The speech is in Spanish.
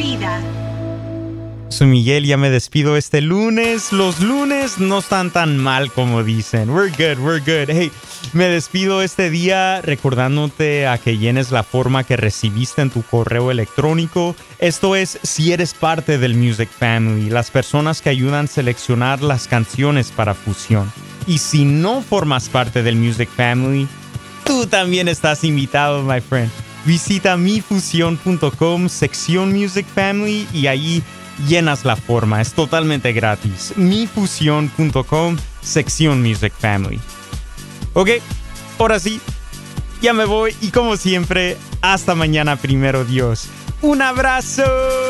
vida. Soy Miguel, ya me despido este lunes. Los lunes no están tan mal como dicen. We're good. Hey, me despido este día recordándote a que llenes la forma que recibiste en tu correo electrónico. Esto es si eres parte del Music Family, las personas que ayudan a seleccionar las canciones para Fusión. Y si no formas parte del Music Family, tú también estás invitado, my friend. Visita mifusion.com, sección Music Family, y ahí llenas la forma. Es totalmente gratis. mifusion.com, sección Music Family. Ok, ahora sí, ya me voy y como siempre, hasta mañana, primero Dios. ¡Un abrazo!